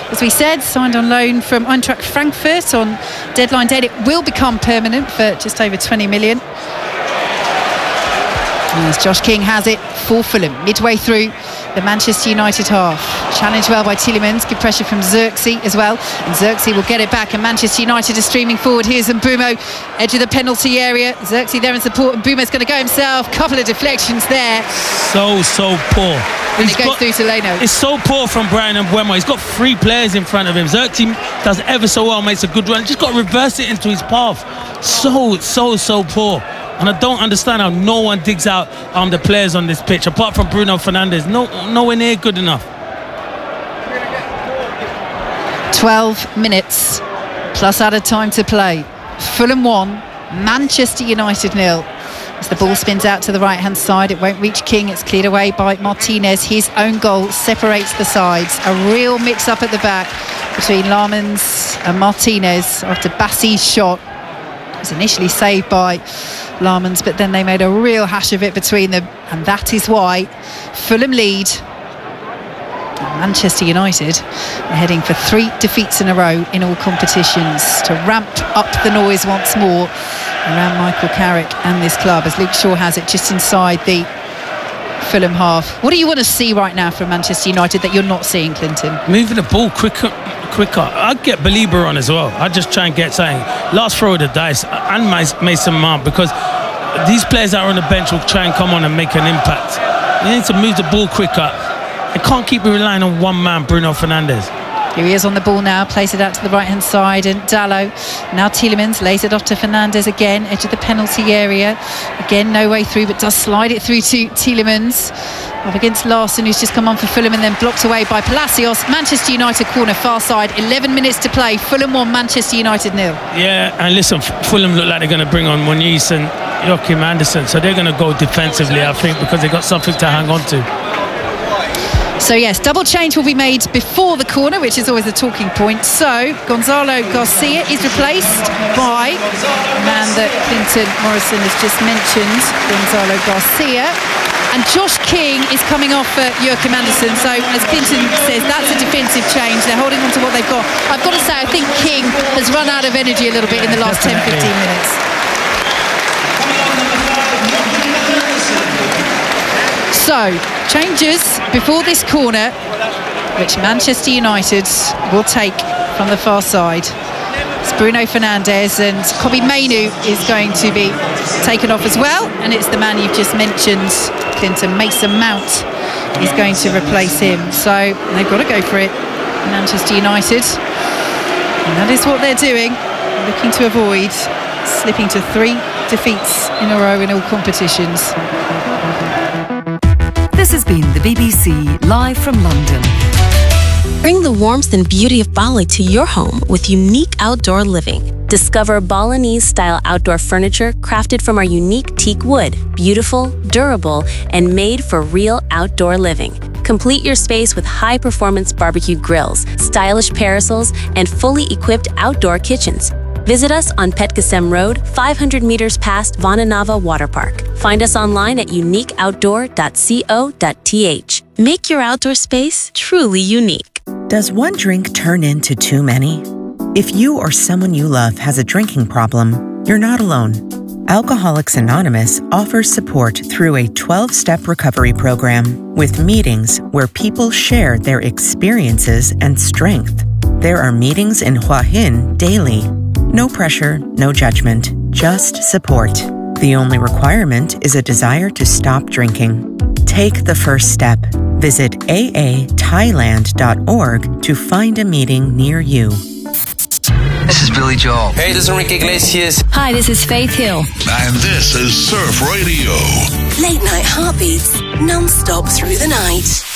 as we said, signed on loan from Eintracht Frankfurt on deadline date. It will become permanent for just over 20 million. As Josh King has it for Fulham, midway through the Manchester United half. Challenged well by Tielemans, good pressure from Xerxes as well. And Xerxes will get it back, and Manchester United is streaming forward. Here's Mbeumo, edge of the penalty area. Xerxes there in support, and Mbeumo's going to go himself. Couple of deflections there. So poor. And it goes through to Leno. It's so poor from Brian Mbeumo. He's got 3 players in front of him. Xerxes does ever so well, makes a good run. Just got to reverse it into his path. So poor. And I don't understand how no one digs out the players on this pitch, apart from Bruno Fernandes. Nowhere near good enough. 12 minutes plus added time to play. Fulham 1, Manchester United 0. As the ball spins out to the right-hand side, it won't reach King. It's cleared away by Martinez. His own goal separates the sides. A real mix-up at the back between Laarmans and Martinez after Bassi's shot. It was initially saved by Laarmans, but then they made a real hash of it between them, and that is why Fulham lead. Manchester United are heading for 3 defeats in a row in all competitions to ramp up the noise once more around Michael Carrick and this club, as Luke Shaw has it just inside the Fulham half. What do you want to see right now from Manchester United that you're not seeing, Clinton? Moving the ball quicker. I'd get Belieber on as well. I'd just try and get something. Last throw of the dice and Mason Mount, because these players that are on the bench will try and come on and make an impact. You need to move the ball quicker. They can't keep relying on one man, Bruno Fernandes. Here he is on the ball now, plays it out to the right-hand side, and Dalot. Now Tielemans lays it off to Fernandes again, edge of the penalty area. Again, no way through, but does slide it through to Tielemans. Up against Larson, who's just come on for Fulham, and then blocked away by Palacios. Manchester United corner, far side, 11 minutes to play. Fulham 1, Manchester United 0. Yeah, and listen, Fulham look like they're going to bring on Moniz and Joachim Andersen, so they're going to go defensively, I think, because they've got something to hang on to. So yes, double change will be made before the corner, which is always a talking point. So Gonzalo Garcia is replaced by the man that Clinton Morrison has just mentioned, Gonzalo Garcia. And Josh King is coming off for Joachim Andersen. So as Clinton says, that's a defensive change. They're holding on to what they've got. I've got to say, I think King has run out of energy a little bit in the last 10-15 minutes. So, changes before this corner, which Manchester United will take from the far side. It's Bruno Fernandes, and Kobbie Mainoo is going to be taken off as well. And it's the man you've just mentioned, Clinton, Mason Mount, is going to replace him. So, they've got to go for it, Manchester United. And that is what they're doing, looking to avoid slipping to 3 defeats in a row in all competitions. This has been the BBC live from London. Bring the warmth and beauty of Bali to your home with unique outdoor living. Discover Balinese-style outdoor furniture crafted from our unique teak wood, beautiful, durable, and made for real outdoor living. Complete your space with high-performance barbecue grills, stylish parasols, and fully equipped outdoor kitchens. Visit us on Petkasem Road, 500 meters past Vananava Water Park. Find us online at uniqueoutdoor.co.th. Make your outdoor space truly unique. Does one drink turn into too many? If you or someone you love has a drinking problem, you're not alone. Alcoholics Anonymous offers support through a 12-step recovery program with meetings where people share their experiences and strength. There are meetings in Hua Hin daily. No pressure, no judgment, just support. The only requirement is a desire to stop drinking. Take the first step. Visit aathailand.org to find a meeting near you. This is Billy Joel. Hey, this is Enrique Iglesias. Hi, this is Faith Hill. And this is Surf Radio. Late night heartbeats, non-stop through the night.